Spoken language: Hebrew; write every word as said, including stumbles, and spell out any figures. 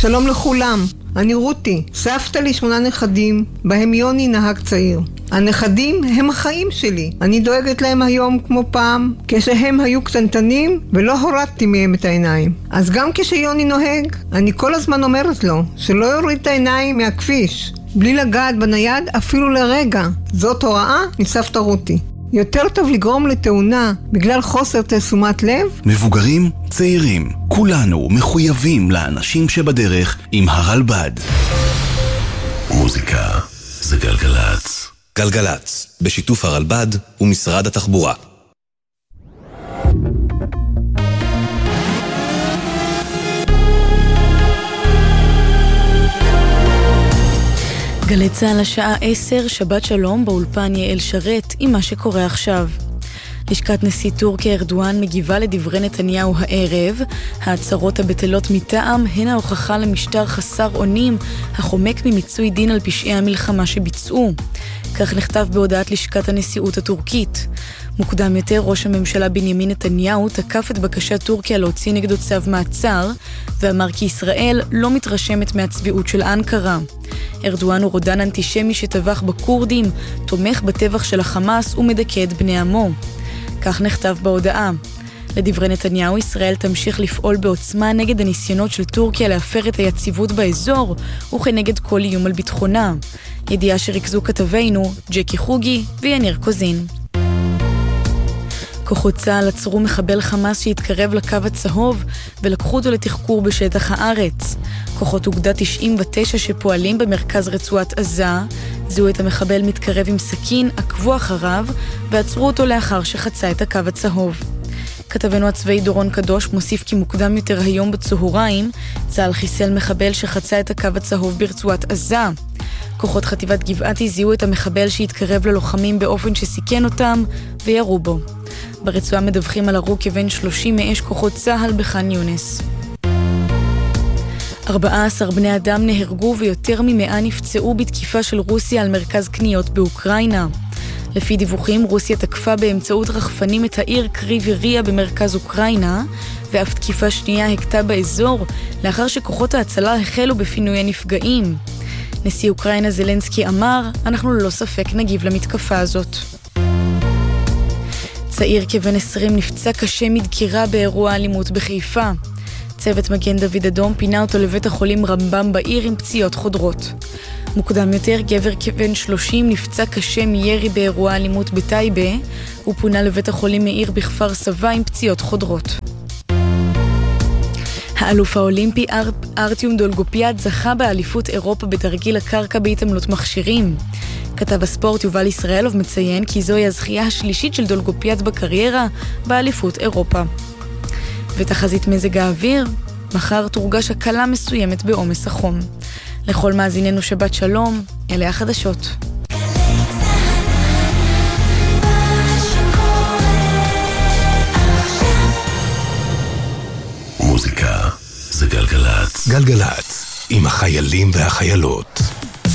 שלום לכולם, אני רותי, סבתא לי שמונה נכדים, בהם יוני נהג צעיר. הנכדים הם החיים שלי, אני דואגת להם היום כמו פעם, כשהם היו קטנטנים ולא הורדתי מהם את העיניים. אז גם כשיוני נוהג, אני כל הזמן אומרת לו שלא יוריד את העיניים מהכביש, בלי לגעת בנייד אפילו לרגע. זאת הוראה מסבתא רותי. יותר טוב לגרום לתאונה בגלל חוסר תשומת לב. מבוגרים, צעירים, כולנו מחויבים לאנשים שבדרך עם הרלב"ד. מוזיקה זה גלגלץ. גלגלץ, בשיתוף הרלב"ד ומשרד התחבורה. גלי צהל השעה עשר, שבת שלום, באולפן יעל שרת עם מה שקורה עכשיו. לשכת נשיא טורקיה ארדואן מגיבה לדברי נתניהו הערב. ההצהרות הבטלות מטעם הן ההוכחה למשטר חסר אונים החומק ממיצוי דין על פשעי המלחמה שביצעו. כך נכתב בהודעת לשכת הנשיאות הטורקית. מוקדם יותר ראש הממשלה בנימין נתניהו תקף את בקשת טורקיה להוציא נגדו צו מעצר ואמר כי ישראל לא מתרשמת מהצביעות של אנקרה. ארדואן הוא רודן אנטישמי שטבח בקורדים, תומך בטבח של החמאס ומדכא את בני עמו. כך נכתב בהודעה. לדברי נתניהו, ישראל תמשיך לפעול בעוצמה נגד הניסיונות של טורקיה להפר את היציבות באזור וכנגד כל איום על ביטחונה. ידיעה שריכזו כתבינו ג'קי חוגי ויניר קוזין. כוחות צה"ל עצרו מחבל חמאס שהתקרב לקו הצהוב ולקחו אותו לתחקור בשטח הארץ. כוחות אוגדה תשעים ותשע שפועלים במרכז רצועת עזה זהו את המחבל מתקרב עם סכין, עקבו אחריו ועצרו אותו לאחר שחצה את הקו הצהוב. כתבנו הצבאי דורון קדוש מוסיף כי מוקדם יותר היום בצהריים צה"ל חיסל מחבל שחצה את הקו הצהוב ברצועת עזה. כוחות חטיבת גבעתי זיהו את המחבל שהתקרב ללוחמים באופן שסיכן אותם וירו בו. ברצועה מדווחים על הרוג כבן שלושים מאש כוחות צה"ל בח'אן יונס. ארבעה עשר בני אדם נהרגו ויותר ממאה נפצעו בתקיפה של רוסיה על מרכז קניות באוקראינה. לפי דיווחים, רוסיה תקפה באמצעות רחפנים את העיר קריבריה במרכז אוקראינה, ואף תקיפה שנייה הכתה באזור לאחר שכוחות ההצלה החלו בפינוי הנפגעים. נשיא אוקראינה זלנסקי אמר, אנחנו ללא ספק נגיב למתקפה הזאת. צעיר כבן עשרים נפצע קשה מדקירה באירוע אלימות בחיפה. צוות מגן דוד אדום פינה אותו לבית החולים רמב"ם בעיר עם פציעות חודרות. מוקדם יותר, גבר כבן שלושים נפצע קשה מירי באירוע אלימות בטייבה, הוא פונה לבית החולים מאיר בכפר סבא עם פציעות חודרות. האלוף האולימפי אר... ארטיום דולגופיאט זכה באליפות אירופה בתרגיל הקרקע בהתעמלות מכשירים. כתב הספורט יובל ישראלוב מציין כי זוהי הזכייה השלישית של דולגופיאט בקריירה באליפות אירופה. ותחזית מזג האוויר, מחר תורגש הקלה מסוימת בעומס החום. לכל מאזיננו שבת שלום, אלה החדשות. מוזיקה זה גלגלץ. גלגלץ, עם החיילים והחיילות.